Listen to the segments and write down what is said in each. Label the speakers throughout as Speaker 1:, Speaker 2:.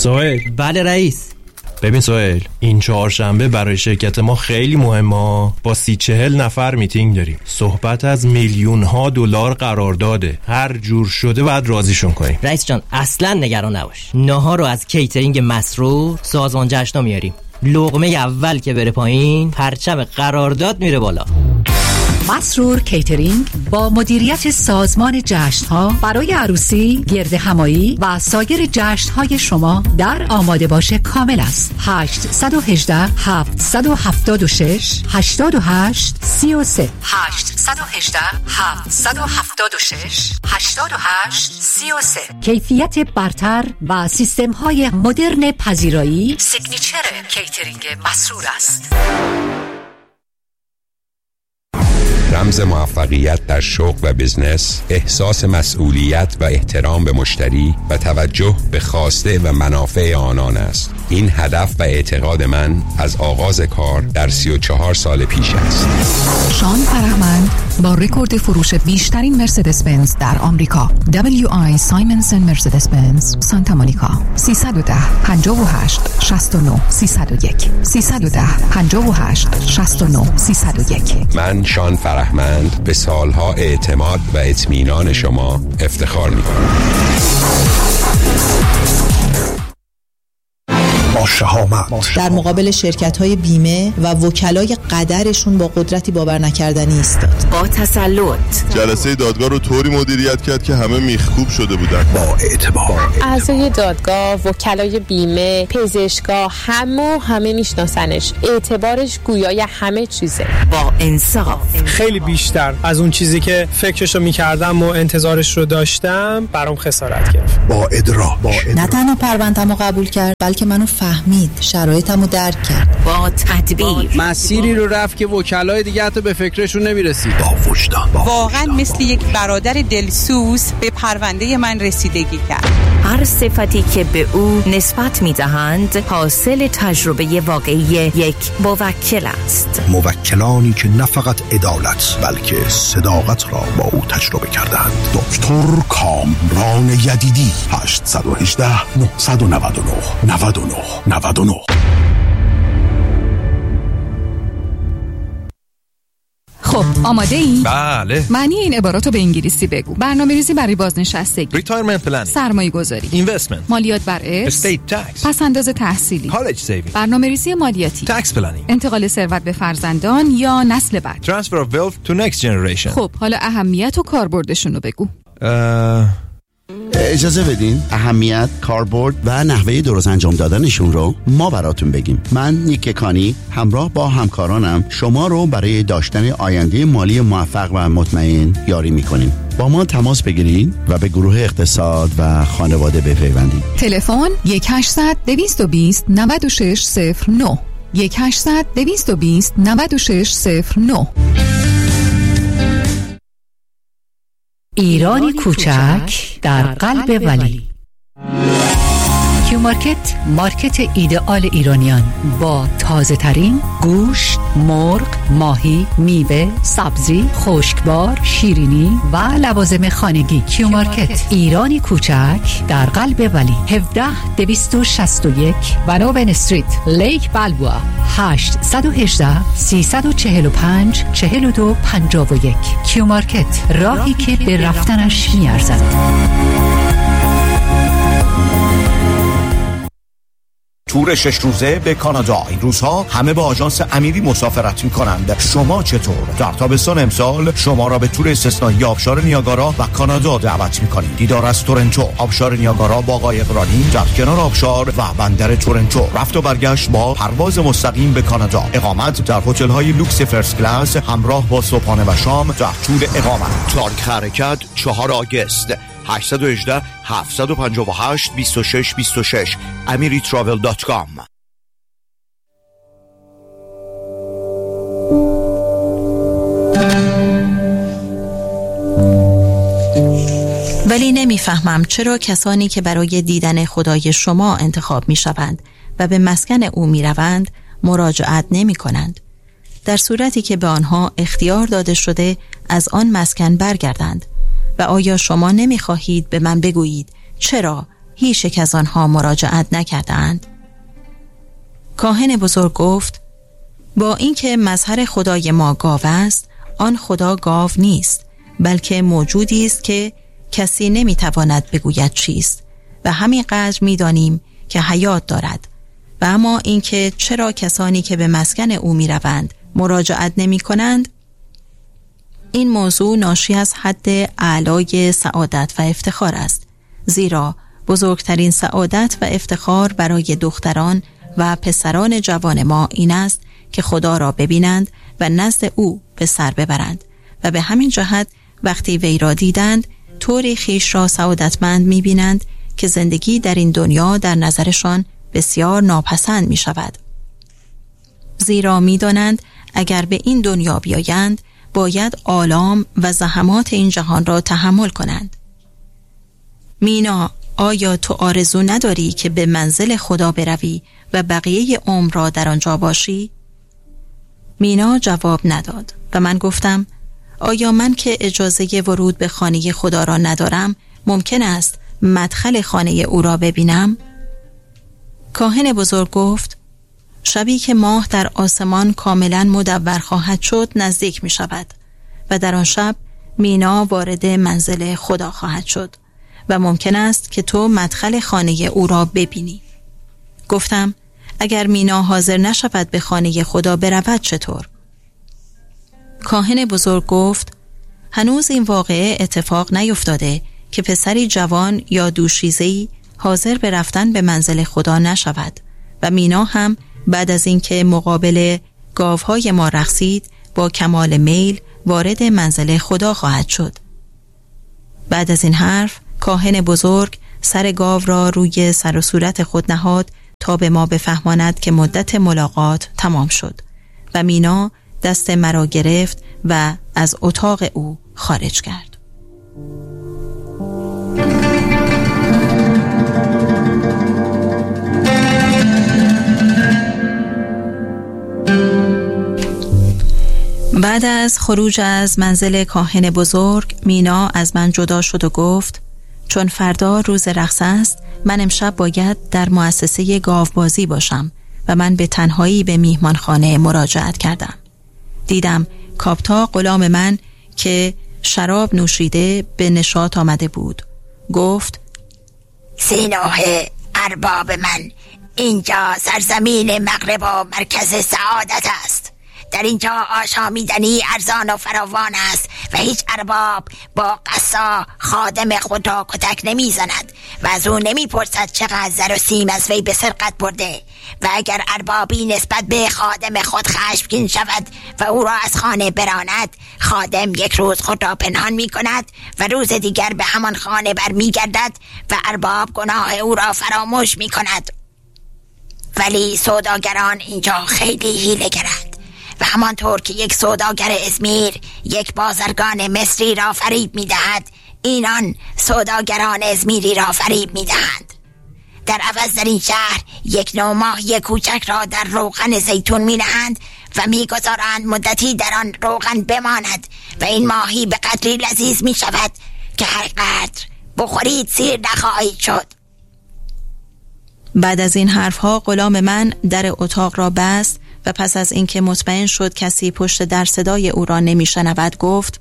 Speaker 1: سهیل.
Speaker 2: بله رئیس.
Speaker 1: ببین سهیل، این چهارشنبه برای شرکت ما خیلی مهمه. با 30-40 نفر میتینگ داریم. صحبت از میلیون‌ها دلار قرارداده. هر جور شده باید راضیشون کنیم.
Speaker 2: رئیس جان اصلا نگران نباش. ناهار رو از کیترینگ مسرور سازمان جشنا میاریم. لقمه اول که بره پایین پرچم قرارداد میره بالا.
Speaker 3: مسرور کیترینگ با مدیریت سازمان جشن‌ها برای عروسی، گرد همایی و سایر جشن‌های شما در آماده باشه کامل است. 818 776 88 33 818 776 88 33. کیفیت برتر و سیستم‌های مدرن پذیرایی سیگنیچر کیترینگ مسرور است.
Speaker 4: رمز موفقیت در شغل و بزنس، احساس مسئولیت و احترام به مشتری و توجه به خواسته و منافع آنان است. این هدف و اعتقاد من از آغاز کار در 34 سال پیش است.
Speaker 5: شان فرهمند با رکورد فروش بیشترین مرسدس بنز در آمریکا، WI سایمنسن مرسدس بنز سانتا مونیکا. 310 58 69 301 310 58 69 301.
Speaker 4: من شان فرهمند به سالها اعتماد و اطمینان شما افتخار می‌کنم.
Speaker 6: در مقابل شرکت‌های بیمه و وکلای قدرشون با قدرتی باور نکردنی ایستاد.
Speaker 7: با تسلط
Speaker 8: جلسه دادگاه رو طوری مدیریت کرد که همه میخکوب شده بودن.
Speaker 9: با اعتبار
Speaker 10: اعضای دادگاه، وکلای بیمه، پزشکا همه میشناسنش. اعتبارش گویای همه چیزه.
Speaker 7: با انصاف
Speaker 11: خیلی بیشتر از اون چیزی که فکرشو میکردم و انتظارش رو داشتم برام خسارت گرفت.
Speaker 9: با ادراک
Speaker 6: نه تنها پرونده‌مو قبول کرد بلکه منو فهمید، شرایطمو درک کرد.
Speaker 7: با تدبیر
Speaker 12: مسیری رو رفت که وکلای دیگه حتی به فکرشون نمیرسید.
Speaker 9: با وجدان
Speaker 13: واقعا مثل یک برادر دلسوز به پرونده من رسیدگی کرد.
Speaker 7: هر صفتی که به او نسبت میدهند حاصل تجربه واقعی یک موکل است.
Speaker 9: موکلانی که نه فقط عدالت بلکه صداقت را با او تجربه کردند. دکتر کامران یدیدی. 818 999 99 99.
Speaker 5: خب آماده ای؟
Speaker 1: بله.
Speaker 5: معنی این عباراتو به انگلیسی بگو. برنامه‌ریزی برای بازنشستگی،
Speaker 1: ریتایرمنت پلنینگ،
Speaker 5: سرمایه‌گذاری،
Speaker 1: اینوستمنت،
Speaker 5: مالیات بر ارث،
Speaker 1: استیت تکس،
Speaker 5: پس‌انداز تحصیلی،
Speaker 1: کالج سیوینگ،
Speaker 5: برنامه‌ریزی مالیاتی،
Speaker 1: تکس پلنینگ،
Speaker 5: انتقال ثروت به فرزندان یا نسل بعد،
Speaker 1: ترانسفر اف ویلث تو نکست جنریشن.
Speaker 5: خب حالا اهمیت و کاربردشون رو بگو.
Speaker 14: اجازه بدین اهمیت، کاربرد و نحوه درست انجام دادنشون رو ما براتون بگیم. من نیک کانی همراه با همکارانم شما رو برای داشتن آینده مالی موفق و مطمئن یاری میکنیم. با ما تماس بگیرید و به گروه اقتصاد و خانواده بپیوندید.
Speaker 5: تلفن 1-800-220-9609 1-800-220-9609.
Speaker 3: ایرانی کوچک در قلب ولی. کیو مارکت، مارکت ایدئال ایرانیان با تازه ترین گوشت، مرغ، ماهی، میوه، سبزی، خشکبار، شیرینی و لوازم خانگی. کیو مارکت ایرانی کوچک در قلب ولی. 17261 ونوون استریت، لیک بالبوا. 818 345 4251. کیو مارکت، راهی که به رفتنش میارزد.
Speaker 15: تور 6 روزه به کانادا. این روزها همه با آژانس امیری مسافرت می‌کنند. شما چطور؟ در تابستان امسال شما را به تور استثنایی آبشار نیاگارا و کانادا دعوت می‌کنیم. دیدار از تورنتو، آبشار نیاگارا با قایقرانی در کنار آبشار و بندر تورنتو. رفت و برگشت با پرواز مستقیم به کانادا. اقامت در هتل‌های لوکس فرست کلاس همراه با صبحانه و شام در طول اقامت. تاریخ حرکت 4 آگوست. 818 758 2626 amiritravel.com.
Speaker 6: ولی نمیفهمم چرا کسانی که برای دیدن خدای شما انتخاب می شوند و به مسکن او می روند مراجعت نمی کنند، در صورتی که به آنها اختیار داده شده از آن مسکن برگردند. و آیا شما نمی خواهید به من بگویید چرا هیچ یک از آنها مراجعت نکردند. کاهن بزرگ گفت با اینکه مظهر خدای ما گاو است، آن خدا گاو نیست، بلکه موجودی است که کسی نمیتواند بگوید چیست و همین قدر میدانیم که حیات دارد. و اما اینکه چرا کسانی که به مسکن او میروند مراجعت نمی کنند، این موضوع ناشی از حد اعلای سعادت و افتخار است، زیرا بزرگترین سعادت و افتخار برای دختران و پسران جوان ما این است که خدا را ببینند و نزد او به سر ببرند و به همین جهت وقتی وی را دیدند طوری خویش را سعادتمند می‌بینند که زندگی در این دنیا در نظرشان بسیار ناپسند می شود. زیرا می دانند اگر به این دنیا بیایند باید آلام و زحمات این جهان را تحمل کنند. مینا، آیا تو آرزو نداری که به منزل خدا بروی و بقیه عمر را در آنجا باشی؟ مینا جواب نداد و من گفتم آیا من که اجازه ورود به خانه خدا را ندارم ممکن است مدخل خانه او را ببینم؟ کاهن بزرگ گفت شبی که ماه در آسمان کاملا مدور خواهد شد نزدیک می شود و در آن شب مینا وارد منزل خدا خواهد شد و ممکن است که تو مدخل خانه او را ببینی. گفتم اگر مینا حاضر نشود به خانه خدا برود چطور؟ کاهن بزرگ گفت هنوز این واقعه اتفاق نیفتاده که پسری جوان یا دوشیزه‌ای حاضر به رفتن به منزل خدا نشود و مینا هم بعد از اینکه مقابل گاوهای ما رقصید با کمال میل وارد منزل خدا خواهد شد. بعد از این حرف کاهن بزرگ سر گاو را روی سر و صورت خود نهاد تا به ما بفهماند که مدت ملاقات تمام شد و مینا دست مرا گرفت و از اتاق او خارج کرد. بعد از خروج از منزل کاهن بزرگ مینا از من جدا شد و گفت چون فردا روز رقص است من امشب باید در مؤسسه گاوبازی باشم و من به تنهایی به میهمانخانه مراجعت کردم. دیدم کاپتا غلام من که شراب نوشیده به نشاط آمده بود گفت
Speaker 16: سیناه ارباب من، اینجا سرزمین مغرب و مرکز سعادت است. در اینجا آشامیدنی ارزان و فراوان است و هیچ ارباب با قصا خادم خود را کتک نمی زند و از او نمی پرسد چقدر زر و سیم از وی به سرقت برده و اگر اربابی نسبت به خادم خود خشمگین شود و او را از خانه براند، خادم یک روز خود را پنهان می کند و روز دیگر به همان خانه برمی گردد و ارباب گناه او را فراموش می کند. ولی سوداگران اینجا خیلی حیله‌گرند و همانطور که یک سوداگر ازمیر یک بازرگان مصری را فریب می دهد، اینان سوداگران ازمیری را فریب می دهند. در عوض در این شهر یک نوع ماهی کوچک را در روغن زیتون می نهند و می گذارند مدتی در آن روغن بماند و این ماهی به قدری لذیذ می شود که هر قدر بخورید سیر نخواهید شد.
Speaker 6: بعد از این حرفها غلام من در اتاق را بست و پس از اینکه مطمئن شد کسی پشت در صدای او را نمیشنود گفت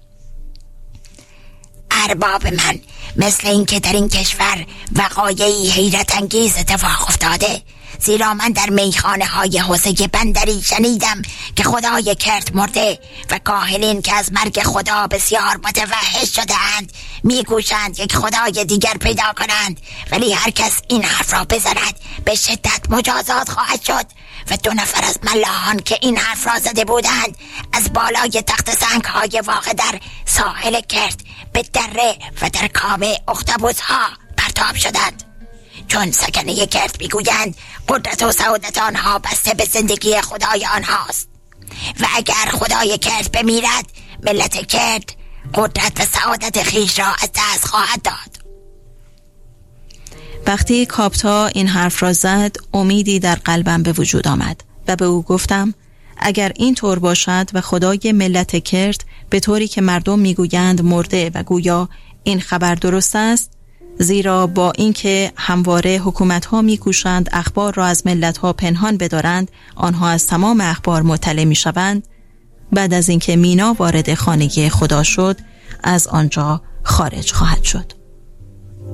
Speaker 16: ارباب من، مثل اینکه در این کشور وقایعی حیرت انگیز اتفاق افتاده، زیرا من در میخانه های حوزه بندری شنیدم که خدای کرد مرده و کاهلین که از مرگ خدا بسیار متوحش شده اند میکوشند یک خدای دیگر پیدا کنند، ولی هر کس این حرف را بزند به شدت مجازات خواهد شد و 2 نفر از ملاحان که این حرف را زده بودند از بالای تخت سنگ های واقع در ساحل کرد به دره و در کام اختاپوس ها پرتاب شدند، چون سکنه کرد میگویند قدرت و سعادت آنها بسته به زندگی خدای آنهاست و اگر خدای کرد بمیرد ملت کرد قدرت و سعادت خیش را از دست خواهد داد.
Speaker 6: وقتی کاپتا این حرف را زد امیدی در قلبم به وجود آمد و به او گفتم اگر این طور باشد و خدای ملت کرد به طوری که مردم میگویند مرده و گویا این خبر درست است، زیرا با اینکه همواره حکومت‌ها می‌کوشند اخبار را از ملت‌ها پنهان بدارند، آنها از تمام اخبار مطلع می‌شوند. بعد از اینکه مینا وارد خانگی خدا شد، از آنجا خارج خواهد شد.